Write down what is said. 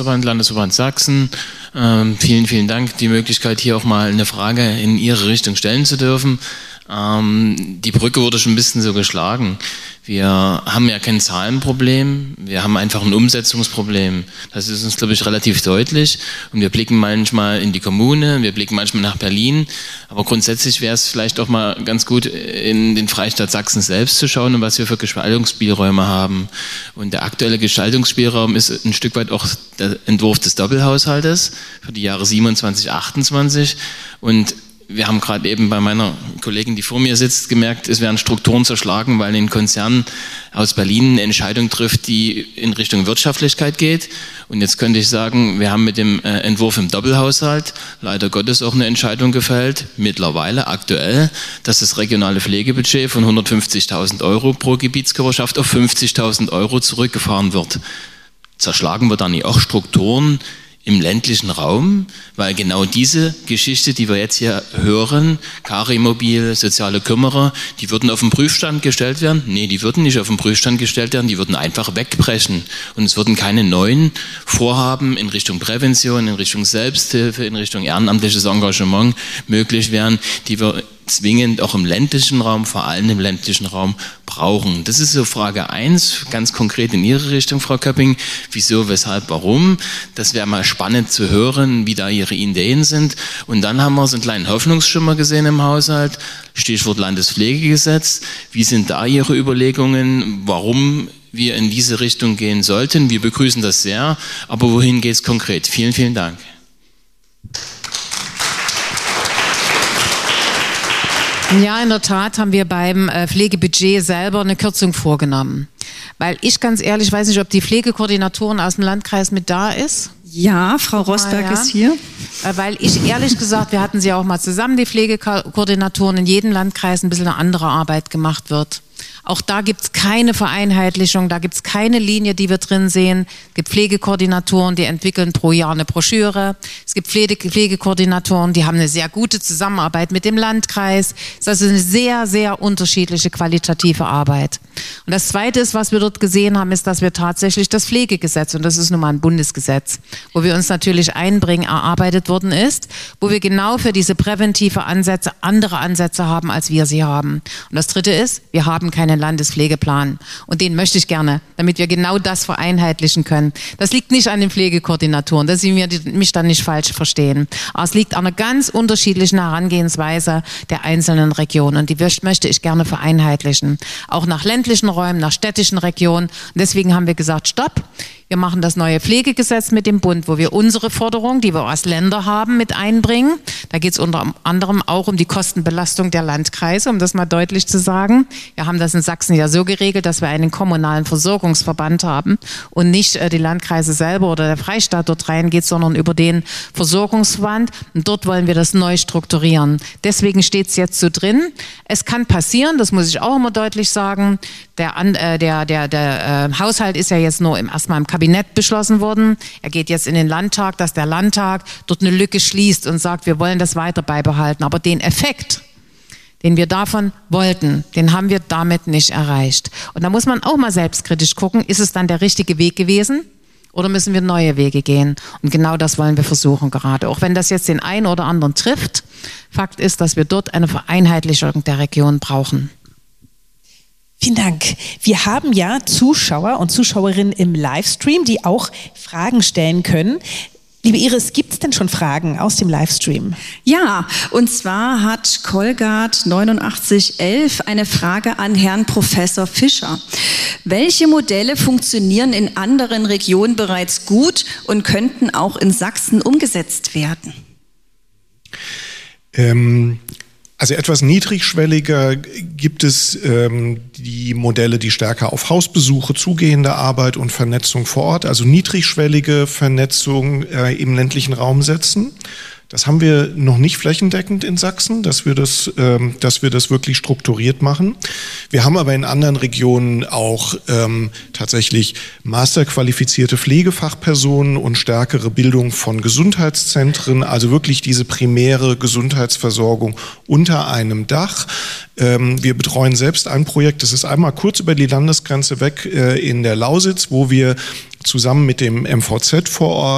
Landesverband Sachsen. Vielen, vielen Dank, die Möglichkeit, hier auch mal eine Frage in Ihre Richtung stellen zu dürfen. Die Brücke wurde schon ein bisschen so geschlagen. Wir haben ja kein Zahlenproblem, wir haben einfach ein Umsetzungsproblem. Das ist uns, glaube ich, relativ deutlich. Und wir blicken manchmal in die Kommune, wir blicken manchmal nach Berlin. Aber grundsätzlich wäre es vielleicht auch mal ganz gut, in den Freistaat Sachsen selbst zu schauen, und was wir für Gestaltungsspielräume haben. Und der aktuelle Gestaltungsspielraum ist ein Stück weit auch der Entwurf des Doppelhaushaltes für die Jahre 27, 28. Und wir haben gerade eben bei meiner Kollegin, die vor mir sitzt, gemerkt, es werden Strukturen zerschlagen, weil ein Konzern aus Berlin eine Entscheidung trifft, die in Richtung Wirtschaftlichkeit geht. Und jetzt könnte ich sagen, wir haben mit dem Entwurf im Doppelhaushalt leider Gottes auch eine Entscheidung gefällt, mittlerweile aktuell, dass das regionale Pflegebudget von 150.000 Euro pro Gebietskörperschaft auf 50.000 Euro zurückgefahren wird. Zerschlagen wir dann nicht auch Strukturen im ländlichen Raum, weil genau diese Geschichte, die wir jetzt hier hören, Cari-Mobil, soziale Kümmerer, die würden auf den Prüfstand gestellt werden? Nee, die würden nicht auf den Prüfstand gestellt werden, die würden einfach wegbrechen. Und es würden keine neuen Vorhaben in Richtung Prävention, in Richtung Selbsthilfe, in Richtung ehrenamtliches Engagement möglich werden, die wir zwingend auch im ländlichen Raum, vor allem im ländlichen Raum, brauchen. Das ist so Frage 1, ganz konkret in Ihre Richtung, Frau Köpping. Wieso, weshalb, warum? Das wäre mal spannend zu hören, wie da Ihre Ideen sind. Und dann haben wir so einen kleinen Hoffnungsschimmer gesehen im Haushalt, Stichwort Landespflegegesetz. Wie sind da Ihre Überlegungen, warum wir in diese Richtung gehen sollten? Wir begrüßen das sehr, aber wohin geht es konkret? Vielen, vielen Dank. Ja, in der Tat haben wir beim Pflegebudget selber eine Kürzung vorgenommen. Weil ich ganz ehrlich weiß nicht, ob die Pflegekoordinatorin aus dem Landkreis mit da ist. Ja, Frau Rosberg ist hier. Weil ich ehrlich gesagt, wir hatten sie auch mal zusammen, die Pflegekoordinatoren, in jedem Landkreis ein bisschen eine andere Arbeit gemacht wird. Auch da gibt es keine Vereinheitlichung, da gibt es keine Linie, die wir drin sehen. Es gibt Pflegekoordinatoren, die entwickeln pro Jahr eine Broschüre. Es gibt Pflegekoordinatoren, die haben eine sehr gute Zusammenarbeit mit dem Landkreis. Es ist also eine sehr, sehr unterschiedliche qualitative Arbeit. Und das Zweite ist, was wir dort gesehen haben, ist, dass wir tatsächlich das Pflegegesetz, und das ist nun mal ein Bundesgesetz, wo wir uns natürlich einbringen, erarbeitet worden ist, wo wir genau für diese präventive Ansätze andere Ansätze haben, als wir sie haben. Und das Dritte ist, wir haben keinen Landespflegeplan. Und den möchte ich gerne, damit wir genau das vereinheitlichen können. Das liegt nicht an den Pflegekoordinatoren, dass Sie mich dann nicht falsch verstehen. Aber es liegt an einer ganz unterschiedlichen Herangehensweise der einzelnen Regionen. Und die möchte ich gerne vereinheitlichen. Auch nach ländlichen Räumen, nach städtischen Regionen. Und deswegen haben wir gesagt, stopp. Wir machen das neue Pflegegesetz mit dem Bund, wo wir unsere Forderungen, die wir als Länder haben, mit einbringen. Da geht es unter anderem auch um die Kostenbelastung der Landkreise, um das mal deutlich zu sagen. Wir haben das in Sachsen ja so geregelt, dass wir einen kommunalen Versorgungsverband haben und nicht die Landkreise selber oder der Freistaat dort reingeht, sondern über den Versorgungsverband. Und dort wollen wir das neu strukturieren. Deswegen steht es jetzt so drin. Es kann passieren, das muss ich auch immer deutlich sagen, der Haushalt ist ja jetzt nur erstmal im Kabinett beschlossen worden. Er geht jetzt in den Landtag, dass der Landtag dort eine Lücke schließt und sagt, wir wollen das weiter beibehalten. Aber den Effekt, den wir davon wollten, den haben wir damit nicht erreicht. Und da muss man auch mal selbstkritisch gucken, ist es dann der richtige Weg gewesen? Oder müssen wir neue Wege gehen? Und genau das wollen wir versuchen gerade. Auch wenn das jetzt den einen oder anderen trifft. Fakt ist, dass wir dort eine Vereinheitlichung der Region brauchen. Vielen Dank. Wir haben ja Zuschauer und Zuschauerinnen im Livestream, die auch Fragen stellen können. Liebe Iris, gibt es denn schon Fragen aus dem Livestream? Ja, und zwar hat Kolgard 8911 eine Frage an Herrn Professor Fischer. Welche Modelle funktionieren in anderen Regionen bereits gut und könnten auch in Sachsen umgesetzt werden? Also etwas niedrigschwelliger gibt es die Modelle, die stärker auf Hausbesuche, zugehende Arbeit und Vernetzung vor Ort, also niedrigschwellige Vernetzung im ländlichen Raum setzen. Das haben wir noch nicht flächendeckend in Sachsen, dass wir das wirklich strukturiert machen. Wir haben aber in anderen Regionen auch tatsächlich masterqualifizierte Pflegefachpersonen und stärkere Bildung von Gesundheitszentren, also wirklich diese primäre Gesundheitsversorgung unter einem Dach. Wir betreuen selbst ein Projekt, das ist einmal kurz über die Landesgrenze weg in der Lausitz, wo wir zusammen mit dem MVZ vor Ort